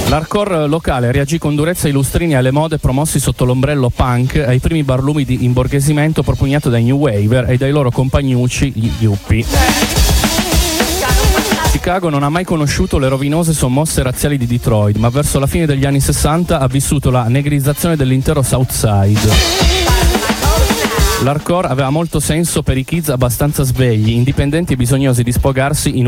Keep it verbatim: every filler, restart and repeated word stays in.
L'hardcore locale reagì con durezza ai lustrini e alle mode promossi sotto l'ombrello punk ai primi barlumi di imborghesimento propugnato dai New Waver e dai loro compagnucci, gli Yuppie. Chicago non ha mai conosciuto le rovinose sommosse razziali di Detroit, ma verso la fine degli anni sessanta ha vissuto la negrizzazione dell'intero South Side. L'hardcore aveva molto senso per i kids abbastanza svegli, indipendenti e bisognosi di sfogarsi in